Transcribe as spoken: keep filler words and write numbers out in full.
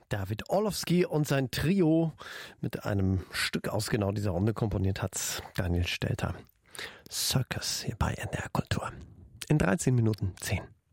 David Orlowski und sein Trio mit einem Stück aus genau dieser Runde komponiert hat Daniel Stelter. Circus hier bei N D R Kultur. In dreizehn Minuten zehn.